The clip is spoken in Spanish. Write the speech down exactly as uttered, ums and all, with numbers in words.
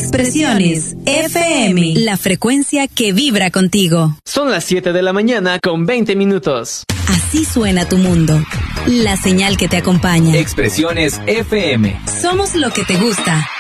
Expresiones F M, la frecuencia que vibra contigo. Son las siete de la mañana con veinte minutos. Así suena tu mundo. La señal que te acompaña. Expresiones F M. Somos lo que te gusta.